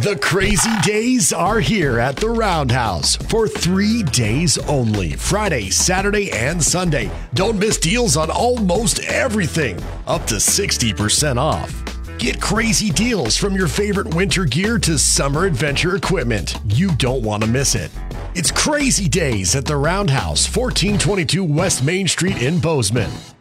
The crazy days are here at the Roundhouse for 3 days only, Friday, Saturday, and Sunday. Don't miss deals on almost everything, up to 60% off. Get crazy deals from your favorite winter gear to summer adventure equipment. You don't want to miss it. It's Crazy Days at the Roundhouse, 1422 West Main Street in Bozeman.